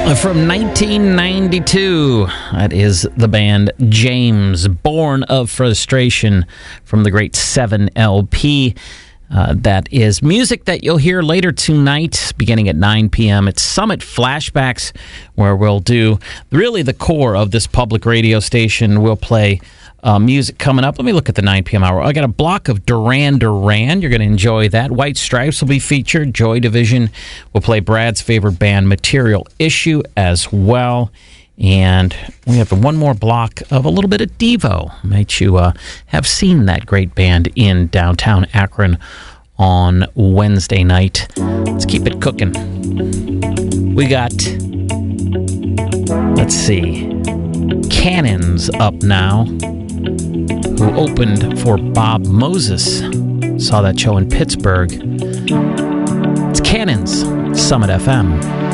From 1992, that is the band James, Born of Frustration, from the great 7 LP. That is music that you'll hear later tonight, beginning at 9 p.m. It's Summit Flashbacks, where we'll do really the core of this public radio station. We'll play music coming up. Let me look at the 9 p.m. hour. I got a block of Duran Duran. You're going to enjoy that. White Stripes will be featured. Joy Division will play Brad's favorite band, Material Issue, as well. And we have one more block of a little bit of Devo. Might you have seen that great band in downtown Akron on Wednesday night. Let's keep it cooking. We got, let's see, Cannons up now, who opened for Bob Moses. Saw that show in Pittsburgh. It's Cannons, Summit FM.